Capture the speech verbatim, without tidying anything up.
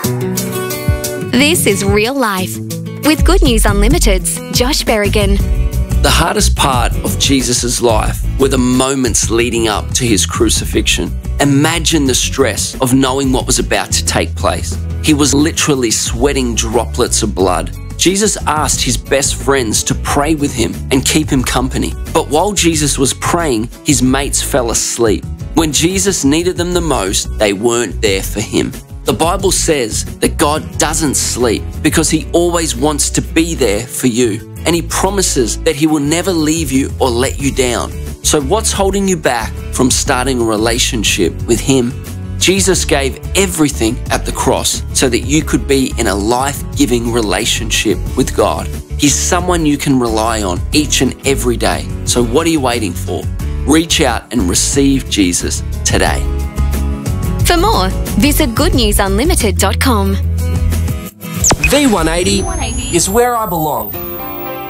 This is Real Life with Good News Unlimited's Josh Berrigan. The hardest part of Jesus' life were the moments leading up to his crucifixion. Imagine the stress of knowing what was about to take place. He was literally sweating droplets of blood. Jesus asked his best friends to pray with him and keep him company. But while Jesus was praying, his mates fell asleep. When Jesus needed them the most, they weren't there for him. The Bible says that God doesn't sleep because he always wants to be there for you. And he promises that he will never leave you or let you down. So what's holding you back from starting a relationship with him? Jesus gave everything at the cross so that you could be in a life-giving relationship with God. He's someone you can rely on each and every day. So what are you waiting for? Reach out and receive Jesus today. For more, visit good news unlimited dot com. V one eighty is where I belong.